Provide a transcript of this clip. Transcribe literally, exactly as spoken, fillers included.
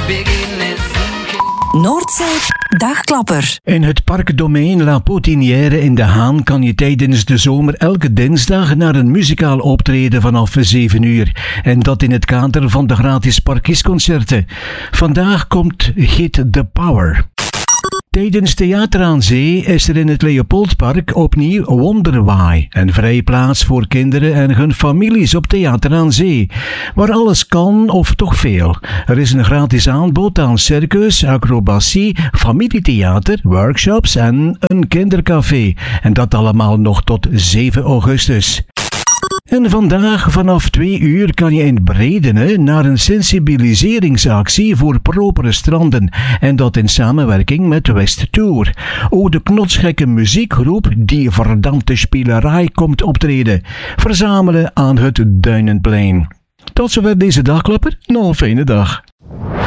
Noordzee Dagklapper. In het parkdomein La Potinière in De Haan kan je tijdens de zomer elke dinsdag naar een muzikaal optreden vanaf zeven uur. En dat in het kader van de gratis parkiesconcerten. Vandaag komt Hit the Power. Tijdens Theater aan Zee is er in het Leopoldpark opnieuw Wonderwhy, een vrije plaats voor kinderen en hun families op Theater aan Zee, waar alles kan of toch veel. Er is een gratis aanbod aan circus, acrobatie, familietheater, workshops en een kindercafé. En dat allemaal nog tot zeven augustus. En vandaag vanaf twee uur kan je in Bredene naar een sensibiliseringsactie voor propere stranden. En dat in samenwerking met West Tour. Ook de knotsgekke muziekgroep Die Verdampte Spielerij komt optreden. Verzamelen aan het Duinenplein. Tot zover deze dagklapper. Nog een fijne dag.